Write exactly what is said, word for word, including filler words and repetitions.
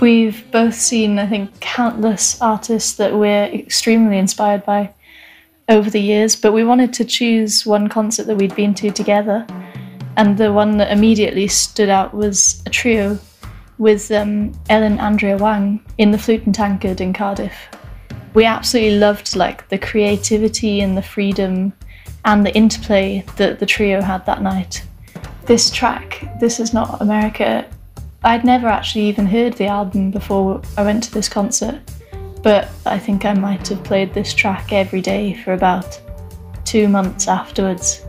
We've both seen, I think, countless artists that we're extremely inspired by over the years, but we wanted to choose one concert that we'd been to together, and the one that immediately stood out was a trio with um, Ellen Andrea Wang in the Flute and Tankard in Cardiff. We absolutely loved like the creativity and the freedom and the interplay that the trio had that night. This track, This Is Not America, I'd never actually even heard the album before I went to this concert, but I think I might have played this track every day for about two months afterwards.